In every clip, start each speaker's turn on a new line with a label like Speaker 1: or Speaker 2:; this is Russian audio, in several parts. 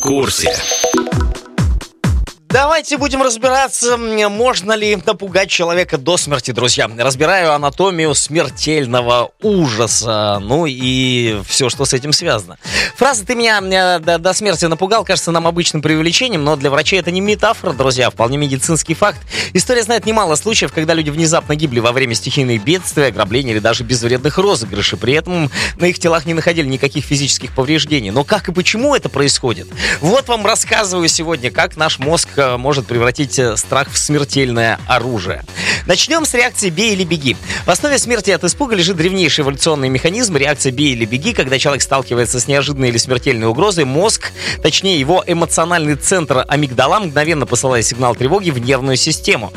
Speaker 1: курсе.
Speaker 2: Давайте будем разбираться, можно ли напугать человека до смерти, друзья. Разбираю анатомию смертельного ужаса, ну и все, что с этим связано. Фраза «ты меня до смерти напугал» кажется нам обычным преувеличением, но для врачей это не метафора, друзья, а вполне медицинский факт. История знает немало случаев, когда люди внезапно гибли во время стихийных бедствий, ограблений или даже безвредных розыгрышей. При этом на их телах не находили никаких физических повреждений. Но как и почему это происходит? Вот вам рассказываю сегодня, как наш мозг может превратить страх в смертельное оружие. Начнем с реакции «бей или беги». В основе смерти от испуга лежит древнейший эволюционный механизм реакции «бей или беги». Когда человек сталкивается с неожиданной или смертельной угрозой, мозг, точнее его эмоциональный центр амигдала, мгновенно посылает сигнал тревоги в нервную систему.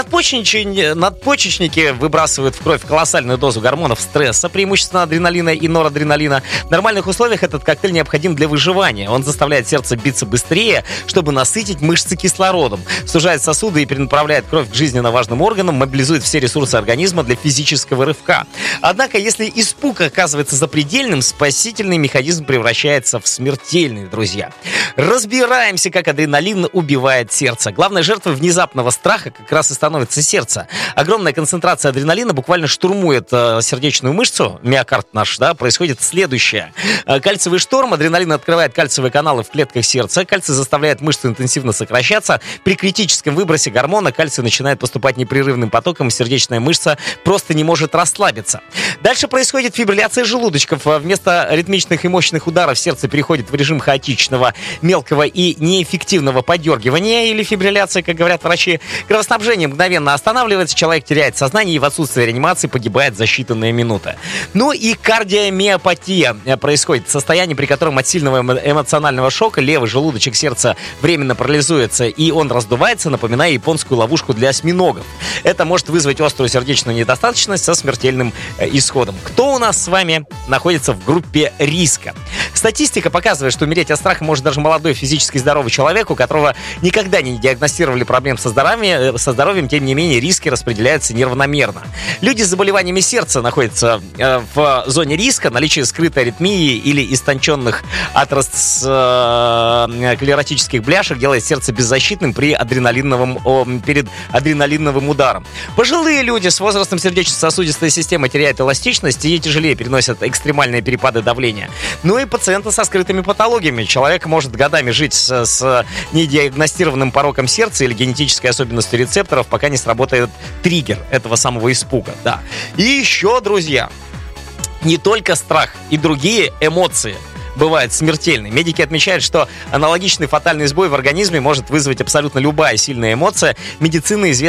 Speaker 2: Надпочечники выбрасывают в кровь колоссальную дозу гормонов стресса, преимущественно адреналина и норадреналина. В нормальных условиях этот коктейль необходим для выживания. Он заставляет сердце биться быстрее, чтобы насытить мышцы кислородом, сужает сосуды и перенаправляет кровь к жизненно важным органам, мобилизует все ресурсы организма для физического рывка. Однако, если испуг оказывается запредельным, спасительный механизм превращается в смертельный, друзья. Разбираемся, как адреналин убивает сердце. Главной жертвой внезапного страха как раз и становится сердце. Огромная концентрация адреналина буквально штурмует сердечную мышцу, миокард наш, да, происходит следующее. Кальциевый шторм, адреналин открывает кальциевые каналы в клетках сердца, кальций заставляет мышцы интенсивно сокращаться. При критическом выбросе гормона кальций начинает поступать непрерывным потоком, и сердечная мышца просто не может расслабиться. Дальше происходит фибрилляция желудочков. Вместо ритмичных и мощных ударов сердце переходит в режим хаотичного, мелкого и неэффективного подергивания, или фибрилляция, как говорят врачи. Кровоснабжение мгновенно останавливается, человек теряет сознание и в отсутствие реанимации погибает за считанные минуты. Ну и кардиомиопатия происходит. Состояние, при котором от сильного эмоционального шока левый желудочек сердца временно парализуется, и он раздувается, напоминая японскую ловушку для осьминогов. Это может вызвать острую сердечную недостаточность со смертельным исходом. Кто у нас с вами находится в группе риска? Статистика показывает, что умереть от страха может даже молодой физически здоровый человек, у которого никогда не диагностировали проблем со здоровьем, тем не менее риски распределяются неравномерно. Люди с заболеваниями сердца находятся в зоне риска. Наличие скрытой аритмии или истонченных атеросклеротических бляшек делает сердце беззащитным перед адреналиновым ударом. Пожилые люди с возрастом сердечно-сосудистая система теряет эластичность и тяжелее переносят экстремальные перепады давления. Ну и пациенты со скрытыми патологиями. Человек может годами жить с недиагностированным пороком сердца или генетической особенностью рецепторов, пока не сработает триггер этого самого испуга. Да. И еще, друзья, не только страх и другие эмоции бывает смертельный. Медики отмечают, что аналогичный фатальный сбой в организме может вызвать абсолютно любая сильная эмоция. Медицина известна